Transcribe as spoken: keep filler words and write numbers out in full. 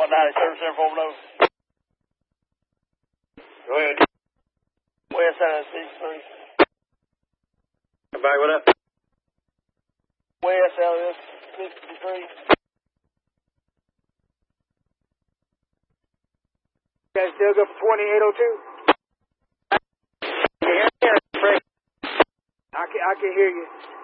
ninety, service center four below. Go ahead. West side sixty-three. Everybody, what up? West L S sixty-three. You guys still go for twenty-eight oh two? Yeah, yeah, Frank. I can, I can hear you.